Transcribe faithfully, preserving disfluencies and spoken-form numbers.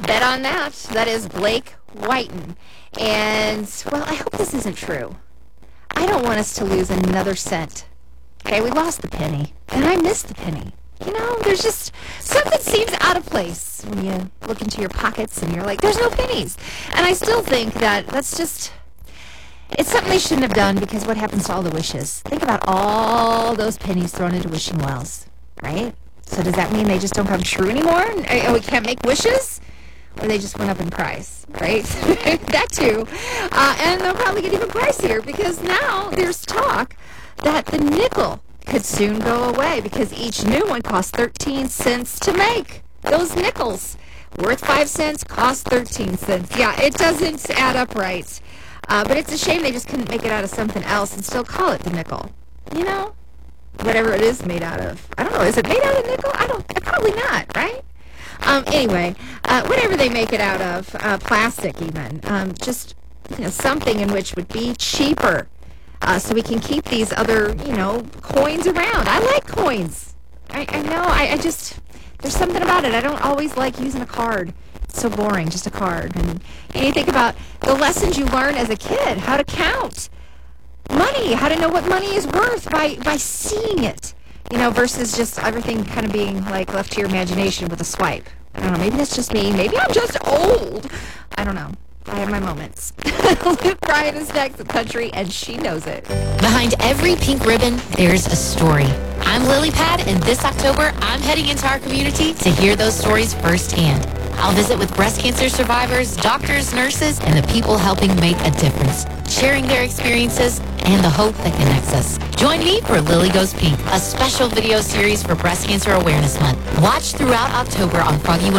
Bet on that. That is Blake Whiten. And, well, I hope this isn't true. I don't want us to lose another cent. Okay, we lost the penny, and I miss the penny. You know, there's just something seems out of place when you look into your pockets and you're like, there's no pennies. And I still think that that's just, it's something they shouldn't have done, because what happens to all the wishes? Think about all those pennies thrown into wishing wells, right? So does that mean they just don't come true anymore? And we can't make wishes? Or they just went up in price, right? That too. Uh, and they'll probably get even pricier, because now there's talk that the nickel could soon go away, because each new one costs thirteen cents to make. Those nickels, worth five cents, cost thirteen cents. Yeah, it doesn't add up right. Uh, but it's a shame they just couldn't make it out of something else and still call it the nickel. You know? Whatever it is made out of. I don't know. Is it made out of nickel? I don't. Probably not, right? Um, anyway, uh, whatever they make it out of, uh, plastic even, um, just, you know, something in which would be cheaper. Uh, so we can keep these other, you know, coins around. I like coins. I, I know. I, I just, there's something about it. I don't always like using a card. It's so boring, just a card. And, and you think about the lessons you learn as a kid, how to count money, how to know what money is worth by, by seeing it, you know, versus just everything kind of being, like, left to your imagination with a swipe. I don't know. Maybe that's just me. Maybe I'm just old. I don't know. I have my moments. Luke Bryan is next with Country, and she knows it. Behind every pink ribbon, there's a story. I'm Lily Pad, and this October, I'm heading into our community to hear those stories firsthand. I'll visit with breast cancer survivors, doctors, nurses, and the people helping make a difference, sharing their experiences and the hope that connects us. Join me for Lily Goes Pink, a special video series for Breast Cancer Awareness Month. Watch throughout October on Froggy